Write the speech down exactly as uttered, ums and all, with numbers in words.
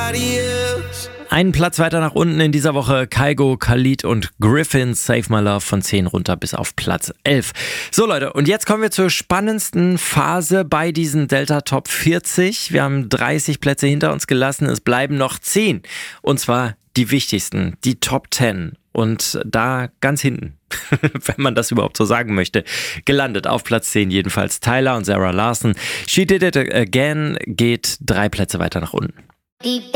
nobody else. Einen Platz weiter nach unten in dieser Woche Kygo, Khalid und Griffin, Save My Love von zehn runter bis auf Platz elf. So Leute, und jetzt kommen wir zur spannendsten Phase bei diesen Delta Top vierzig. Wir haben dreißig Plätze hinter uns gelassen, es bleiben noch zehn. Und zwar die wichtigsten, die Top zehn. Und da ganz hinten, wenn man das überhaupt so sagen möchte, gelandet auf Platz zehn jedenfalls Tyler und Sarah Larson. She Did It Again geht drei Plätze weiter nach unten.